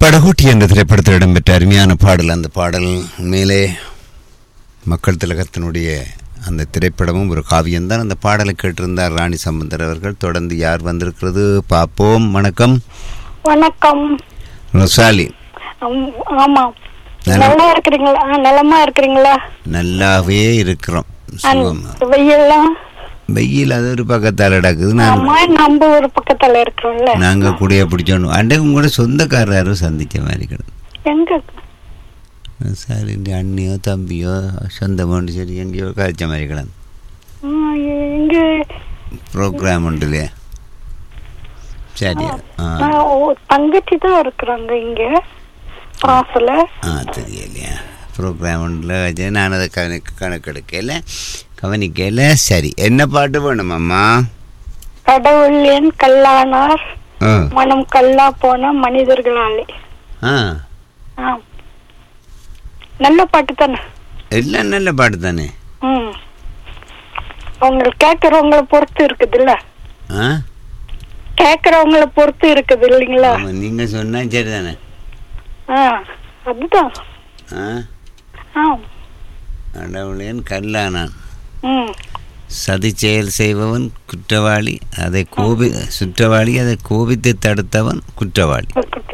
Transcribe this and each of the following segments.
படகோட்டி என்ற திரைப்படத்தில் இடம்பெற்ற அருமையான பாடல். அந்த பாடல் மேலே மக்கள் திலகத்தினுடைய அந்த திரைப்படமும் ஒரு காவியம்தான். அந்த பாடலை கேட்டிருந்தார் ராணி சம்பந்தர் அவர்கள். தொடர்ந்து யார் வந்திருக்கிறது பார்ப்போம். வணக்கம். வணக்கம் ரொசாலி. ஆமாம், நல்லா இருக்கிறீங்களா? நலமா இருக்கிறீங்களா? நல்லாவே இருக்கிறோம். வெயில் அது ஒரு பக்கத்தால் நடக்குது. நம்ம ஒரு பக்கத்துல இருக்கிறோம்ல, நாங்க கூடயே பிடிச்சோம். அண்டை உங்களோட சொந்தக்காரரும் சந்திச்ச மாதிரி கிடக்கும். எங்க சார் இந்த அண்ணியோ தம்பியோ சொந்தமோண்டு சரி எங்கேயோ கழிச்ச மாதிரி கிடந்து இங்க ப்ரோக்ராம் உண்டு இல்லையா? சரி, தங்கச்சி தான் இருக்கிறாங்க இங்க பிராஸ்ல. தெரியலையா? ப்ரோக்ராம் உண்டுல வச்சு நான் அதை கவனிக்கல. சரி, என்ன பாட்டு வேணுமாம்மா? கடவுள் ஏன் கல்லானார், மனம் கல்லா போன மனிதர்களாலே. நல்ல பாட்டு தானே? எல்லாம் நல்ல பாட்டு தானே. அவங்க கேட்கறவங்களை பொறுத்து இருக்குது இல்ல, கேட்கறவங்களை பொறுத்து இருக்குது இல்லைங்களா? நீங்க சொன்னா சரிதானே. அதுதான் கடவுளேன் கல்லானான், சதி செயல் செய்பவன் குற்றவாளி, சுற்றவாளி, அதை கோபித்து தடுத்தவன் குற்றவாளி.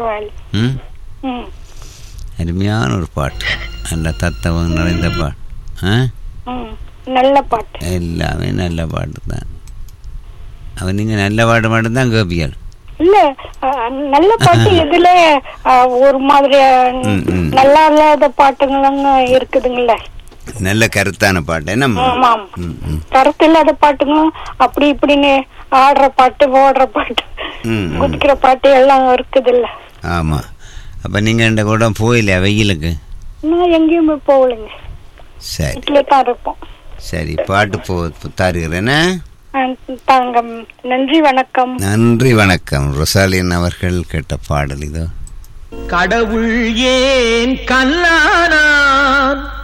அருமையான ஒரு பாட்டு, நல்ல தத்துவம் நிறைந்த பாட்டு. நல்ல பாட்டு, எல்லாமே நல்ல பாட்டு தான். அவன் நீங்க நல்ல பாட்டு மட்டும்தான் கேப்பியல் இல்ல? நல்ல பாட்டு இதுல ஒரு மாதிரி நல்லா இல்லாத பாட்டுங்களும் இருக்குதுங்கள. நல்ல கருத்தான பாட்டு என்ன? கருத்து இல்லாத பாட்டுங்களும் அப்படி இப்படின்னு ஆடுற பாட்டு, ஓடுற பாட்டு, குதிக்கிற பாட்டு எல்லாம் இருக்குது இல்ல? ஆமா. அப்ப நீங்க இந்த கூட போயில வெயிலுக்கு? நான் எங்கேயுமே போகலைங்க. சரி, வீட்டுல தான் இருப்போம். சரி, பாட்டு தாருகிறேன்னா தாங்கம். நன்றி, வணக்கம். நன்றி, வணக்கம். ரொசாலின் அவர்கள் கேட்ட பாடல் இதோ. கடவுள் ஏன் கல்லானான்,